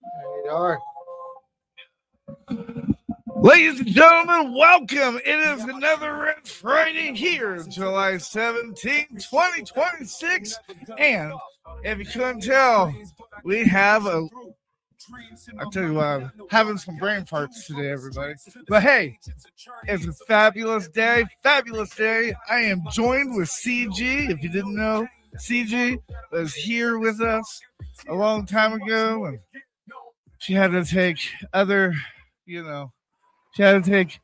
There you are. Ladies and gentlemen, welcome. It is another Red Friday here, July 17th, 2026. And if you couldn't tell, we have I tell you what, I'm having some brain farts today, everybody. But hey, it's a fabulous day. I am joined with CG. If you didn't know, CG was here with us a long time ago, and she had to take other, she had to take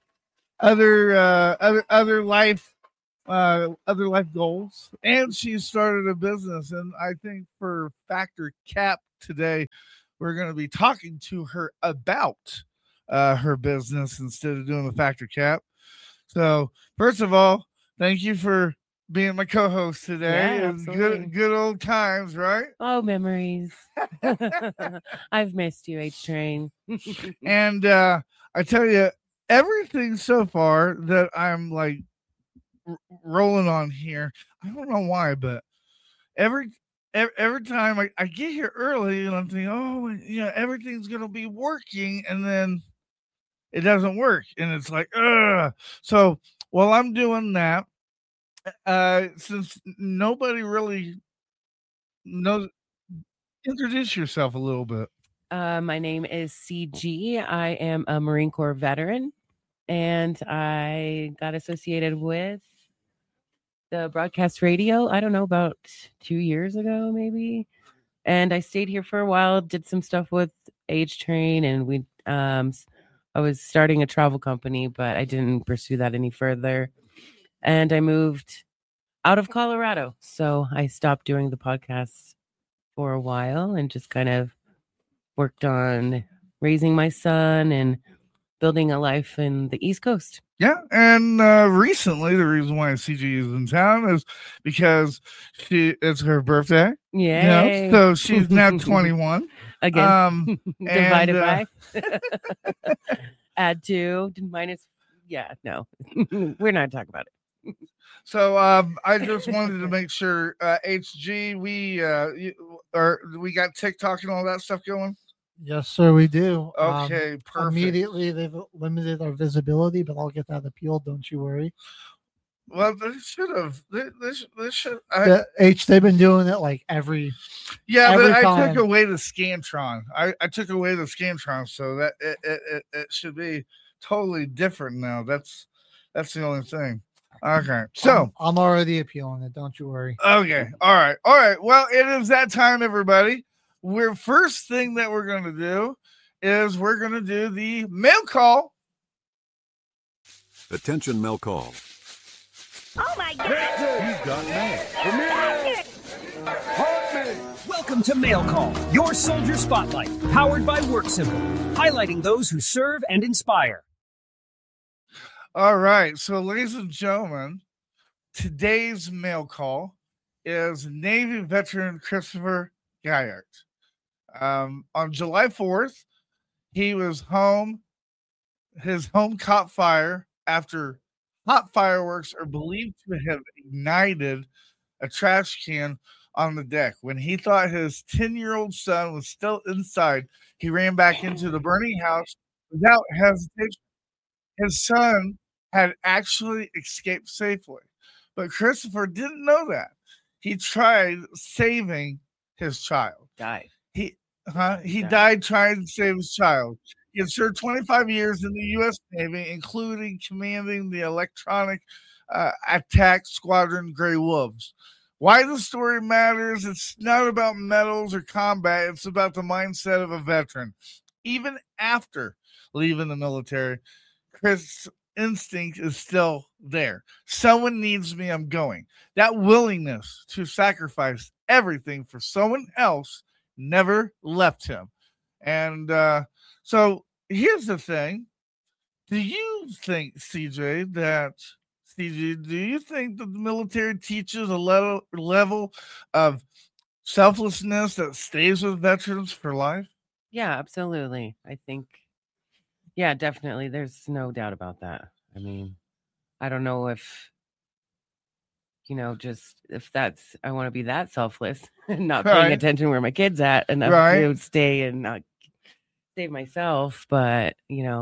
other life goals, and she started a business. And I think for Factor Cap today, we're going to be talking to her about her business instead of doing the Factor Cap. So first of all, thank you for being my co-host today. Yeah, It's absolutely. good old times, right? Oh, memories. I've missed you, H Train. And I tell you, everything so far that I'm like rolling on here, I don't know why, but every time I get here early and I'm thinking, oh, everything's gonna be working, and then it doesn't work, and it's like, ugh. So while I'm doing that, since nobody really knows, introduce yourself a little bit. My name is CG. I am a Marine Corps veteran, and I got associated with the broadcast radio, I don't know, about 2 years ago, maybe. And I stayed here for a while, did some stuff with H Train, and I was starting a travel company, but I didn't pursue that any further. And I moved out of Colorado. So I stopped doing the podcast for a while and just kind of worked on raising my son and building a life in the East Coast. Yeah, and recently the reason why CG is in town is because it's her birthday. Yay. So she's now 21. Again, divided and, by add 2 minus. Yeah, no, we're not talking about it. So I just wanted to make sure, HG, we got TikTok and all that stuff going. Yes, sir, we do. Okay, perfect. Immediately, they've limited our visibility, but I'll get that appealed. Don't you worry. Well, they should have. They should. They've been doing it like every. Yeah, every but I time. took away the Scantron. I took away the Scantron, so that it should be totally different now. That's the only thing. Okay, so I'm already appealing it. Don't you worry. Okay, all right. Well, it is that time, everybody. First thing that we're going to do is we're going to do the mail call. Attention, mail call. Oh my God! He's got mail. Welcome to Mail Call, your soldier spotlight, powered by WorkSimple, highlighting those who serve and inspire. All right, so ladies and gentlemen, today's mail call is Navy veteran Christopher Guyart. On July 4th, he was home. His home caught fire after hot fireworks are believed to have ignited a trash can on the deck. When he thought his 10-year-old son was still inside, he ran back into the burning house without hesitation. His son had actually escaped safely, but Christopher didn't know that. He tried saving his child. Died. He died trying to save his child. He had served 25 years in the U.S. Navy, including commanding the Electronic Attack Squadron Grey Wolves. Why the story matters, it's not about medals or combat. It's about the mindset of a veteran. Even after leaving the military, Chris' instinct is still there. Someone needs me, I'm going. That willingness to sacrifice everything for someone else never left him. And so here's the thing. Do you think, CG, do you think that the military teaches a level of selflessness that stays with veterans for life? Yeah, absolutely. I think, yeah, definitely. There's no doubt about that. I mean, I don't know if, just if I want to be that selfless and not paying attention where my kid's at enough to stay and not save myself, but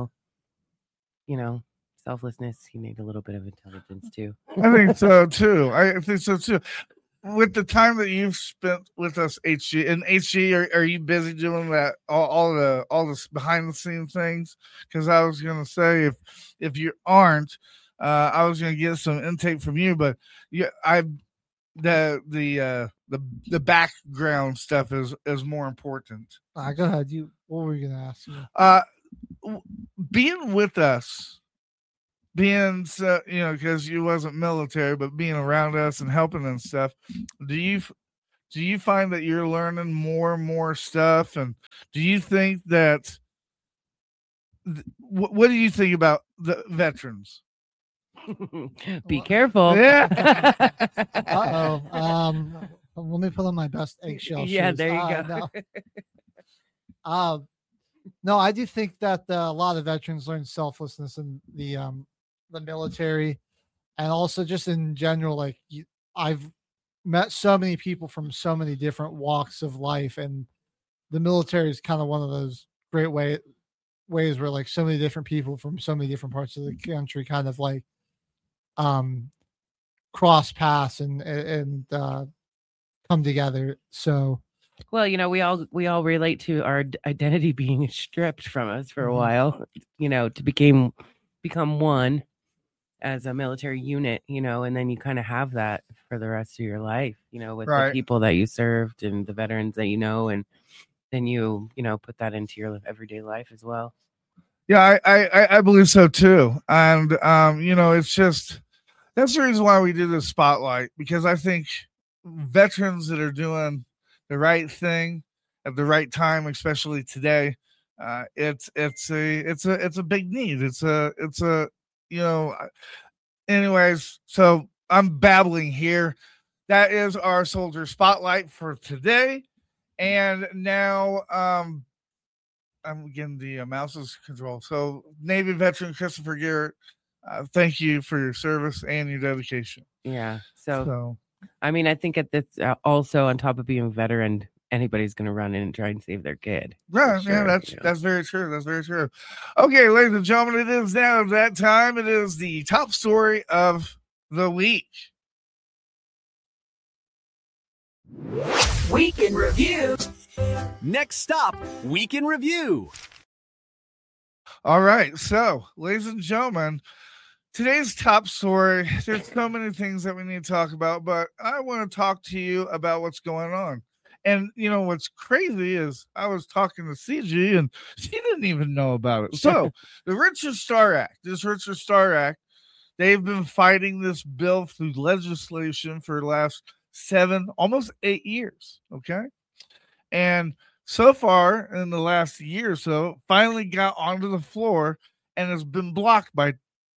selflessness. You need a little bit of intelligence too. I think so too. I think so too. With the time that you've spent with us, HG, and HG, are you busy doing that all the behind the scenes things? Because I was gonna say if you aren't, I was gonna get some intake from you, but the background stuff is more important. Go ahead. What were you gonna ask me? Being with us, because you wasn't military, but being around us and helping and stuff, do you find that you're learning more and more stuff? And do you think that what do you think about the veterans? Be careful. Yeah. Let me put on my best eggshell shoes. Yeah, there you go. No, I do think that a lot of veterans learn selflessness in the military, and also just in general. Like I've met so many people from so many different walks of life, and the military is kind of one of those great ways where like so many different people from so many different parts of the country kind of like cross paths and come together. So well, we all relate to our identity being stripped from us for a while, to become one as a military unit, and then you kind of have that for the rest of your life, with the people that you served and the veterans that and then you put that into your everyday life as well. Yeah, I believe so too. And it's just that's the reason why we do this spotlight, because I think veterans that are doing the right thing at the right time, especially today, it's a big need. Anyways, so I'm babbling here. That is our soldier spotlight for today. And now I'm getting the mouse's control. So Navy veteran Christopher Garrett, thank you for your service and your dedication. Yeah. So I mean, I think at this also on top of being a veteran, anybody's going to run in and try and save their kid. Right. Sure, yeah, that's very true. That's very true. Okay, ladies and gentlemen, it is now that time. It is the top story of the week. Week in Review. Next stop, Week in Review. All right. So, ladies and gentlemen, today's top story, there's so many things that we need to talk about, but I want to talk to you about what's going on. And what's crazy is I was talking to CG and she didn't even know about it. So the Richard Starr Act, they've been fighting this bill through legislation for the last 7, almost 8 years. Okay. And so far in the last year or so, finally got onto the floor and has been blocked by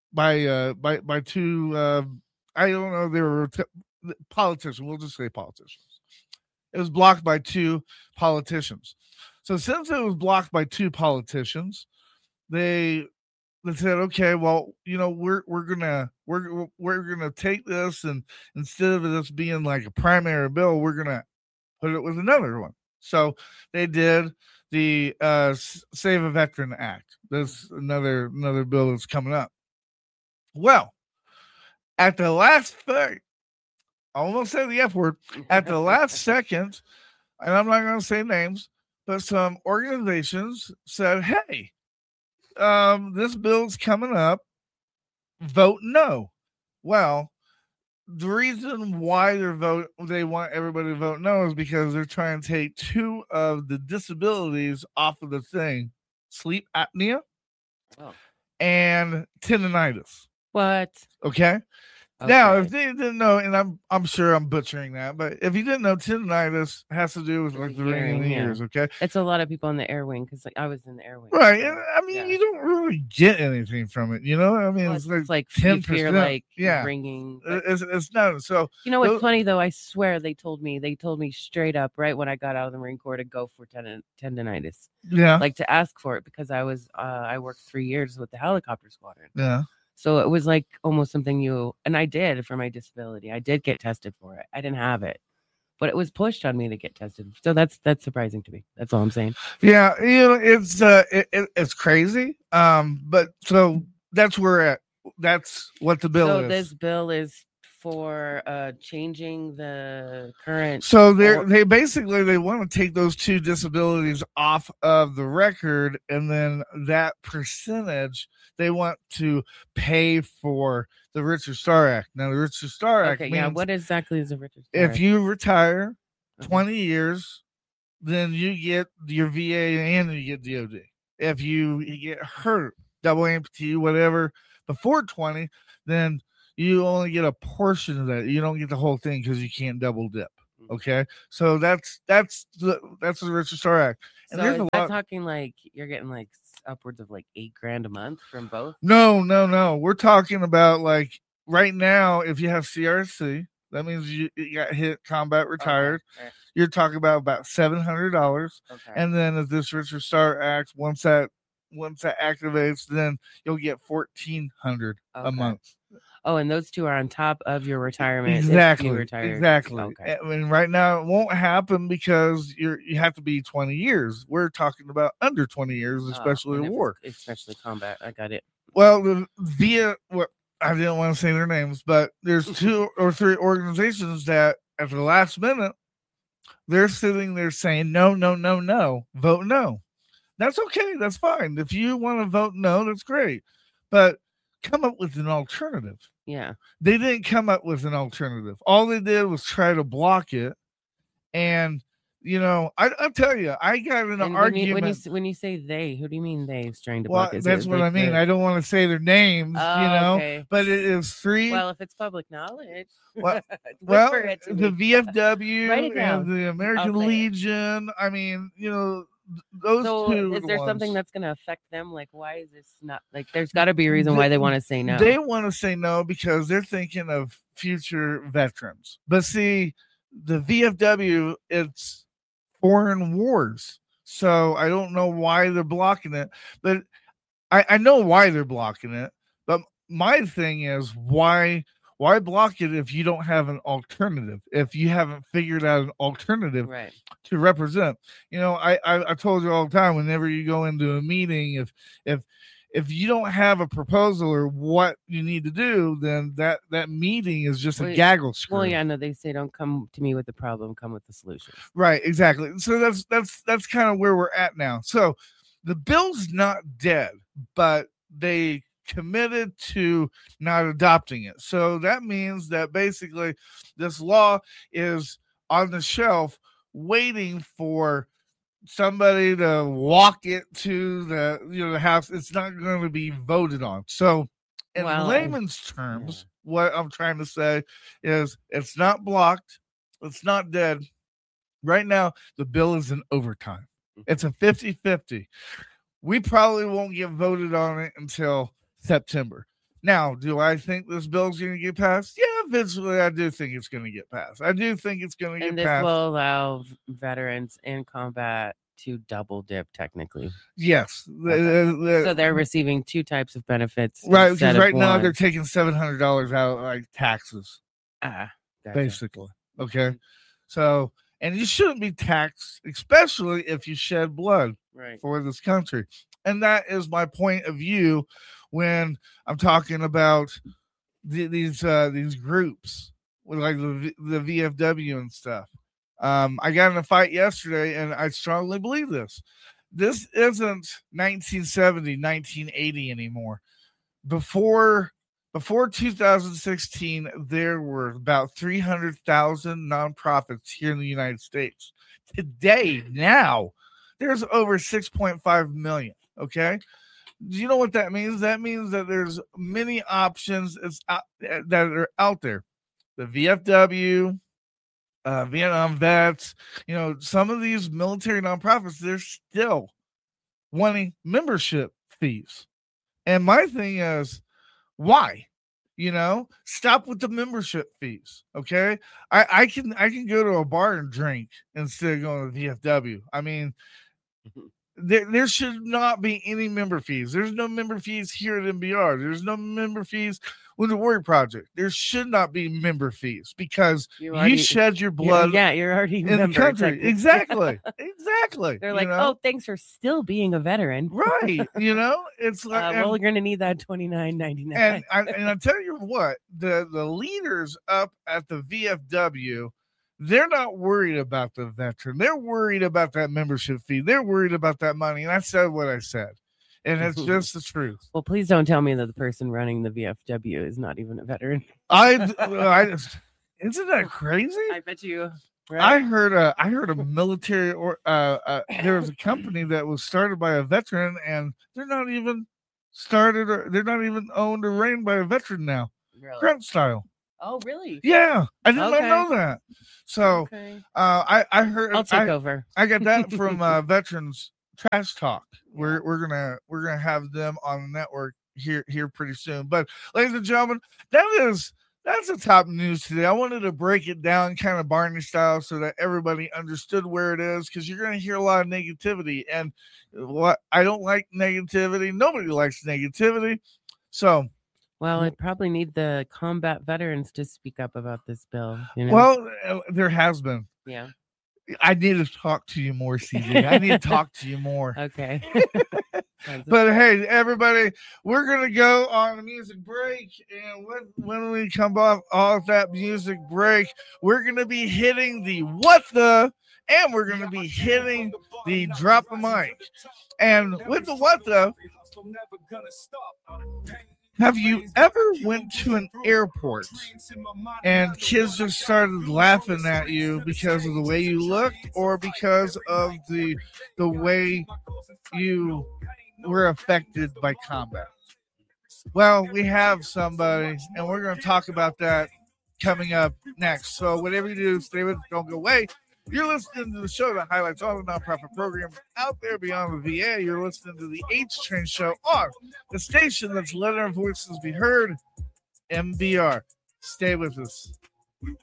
two, I don't know, they were politicians. We'll just say politicians. It was blocked by 2 politicians. So since it was blocked by 2 politicians, they said, okay, well, we're gonna take this, and instead of this being like a primary bill, we're gonna put it with another one. So they did the Save a Veteran Act. There's another bill that's coming up. Well, at the last thing, I almost said the F word, at the last second, and I'm not going to say names, but some organizations said, hey, this bill's coming up, vote no. Well, the reason why they want everybody to vote no is because they're trying to take 2 of the disabilities off of the thing: sleep apnea and tendonitis. What? Okay. Now, if they didn't know, and I'm sure I'm butchering that, but if you didn't know, tendonitis has to do with like the ringing in the ears. Okay, it's a lot of people in the air wing because I was in the air wing, right? So, I mean, you don't really get anything from it, I mean, well, it's like 10%, like yeah, ringing. It's not. So what's funny though? I swear they told me straight up right when I got out of the Marine Corps to go for tendonitis. Yeah, like to ask for it because I worked 3 years with the helicopter squadron. Yeah. So it was like almost something and I did for my disability. I did get tested for it. I didn't have it, but it was pushed on me to get tested. So that's surprising to me. That's all I'm saying. Yeah, it's crazy. But so that's where we're at. That's what the bill So is. this bill is for changing the current. So they basically want to take those two disabilities off of the record, and then that percentage they want to pay for the Richard Starr Act. Now the Richard Starr Act means what exactly is the Richard Starr Act? if you retire 20 years, then you get your VA and you get DOD. If you get hurt, double amputee, whatever, before 20, then you only get a portion of that. You don't get the whole thing because you can't double dip. Okay, so that's the Richard Starr Act. And So there's is a that lot. talking like you're getting like upwards of like $8,000 a month from both? No. We're talking about like right now. If you have CRC, that means you got hit, combat, retired. Okay. You're talking about $700. Okay. And then if this Richard Starr Act, once that activates, then you'll get $1,400 a month. Oh, and those two are on top of your retirement. if Exactly. you retire. Exactly. Okay. I mean, right now it won't happen because you have to be 20 years. We're talking about under 20 years, especially and in if war. especially combat. I got it. Well, I didn't want to say their names, but there's 2 or 3 organizations that at the last minute they're sitting there saying no, vote no. That's okay. That's fine. If you want to vote no, that's great. But come up with an alternative. Yeah. They didn't come up with an alternative. All they did was try to block it. And, I'll tell you, I got in an argument. When you say they, who do you mean they is trying to Well, block it? that's what I mean. I don't want to say their names, okay. but it is 3. Well, if it's public knowledge. Well, whisper it to the me. VFW Write it down. and the American I'll say it. Legion. I mean, those So two. is there something that's going to affect them? Like, why is this not like? There's got to be a reason why they want to say no. They want to say no because they're thinking of future veterans. But see, the VFW, it's foreign wars, so I don't know why they're blocking it. But I know why they're blocking it. But my thing is why block it if you don't have an alternative? If you haven't figured out an alternative Right. to represent, I told you all the time. Whenever you go into a meeting, if you don't have a proposal or what you need to do, then that meeting is just a gaggle screw. Well, yeah, no, they say don't come to me with the problem, come with the solution. Right, exactly. So that's kind of where we're at now. So the bill's not dead, but they committed to not adopting it. So that means that basically this law is on the shelf waiting for somebody to walk it to the house. It's not going to be voted on. So in layman's terms, what I'm trying to say is it's not blocked, it's not dead. Right now the bill is in overtime. It's a 50-50. We probably won't get voted on it until September. Now, do I think this bill's going to get passed? Yeah, eventually I do think it's going to get passed. I do think it's going to get passed. And this will allow veterans in combat to double dip technically. Yes. So they're receiving 2 types of benefits. Right, because right now they're taking $700 out like taxes. Gotcha. Basically. Okay. So, and you shouldn't be taxed, especially if you shed blood for this country. And that is my point of view when I'm talking about these groups with like the VFW and stuff. I got in a fight yesterday, and I strongly believe this. This isn't 1970, 1980 anymore. Before 2016, there were about 300,000 nonprofits here in the United States. Today, now, there's over 6.5 million. Okay. Do you know what that means? That means that there's many options that are out there. The VFW, Vietnam vets, some of these military nonprofits, they're still wanting membership fees. And my thing is, why? Stop with the membership fees. Okay. I can go to a bar and drink instead of going to the VFW. I mean, there should not be any member fees. There's no member fees here at MBR. There's no member fees with the Warrior Project, there should not be member fees because You you already- shed your blood Yeah, you're already a in the member, country. technically. Exactly. Exactly. They're you like, know? oh, thanks for still being a veteran. Right. You know, it's like, Well, we're gonna need that $29.99. and I tell you what, the leaders up at the VFW, they're not worried about the veteran. They're worried about that membership fee. They're worried about that money. And I said what I said. And it's just the truth. Well, please don't tell me that the person running the VFW is not even a veteran. I isn't that crazy? I bet you. I Right? heard a military or there was a company that was started by a veteran and they're not even owned or ran by a veteran now. Really? Grunt style. Oh, really? Yeah. I did not Okay. know that. So Okay. I heard I'll take over. I got that from Veterans Trash Talk. We're gonna have them on the network here pretty soon. But ladies and gentlemen, that's the top news today. I wanted to break it down kind of Barney style so that everybody understood where it is, because you're going to hear a lot of negativity. And what I don't like negativity. Nobody likes negativity. So, Well, I'd probably need the combat veterans to speak up about this bill. You know? well, there has been. Yeah. I need to talk to you more, CJ. I need to talk to you more. Okay. But hey, everybody, we're gonna go on a music break, and when we come off that music break, we're gonna be hitting the what the, and we're gonna be hitting the drop the mic. And with the what the, have you ever went to an airport and kids just started laughing at you because of the way you looked, or because of the way you were affected by combat? Well, we have somebody, and we're going to talk about that coming up next. So whatever you do, stay with us, don't go away. You're listening to the show that highlights all the nonprofit programs out there beyond the VA. You're listening to the H Train Show on the station that's letting our voices be heard, MBR. Stay with us.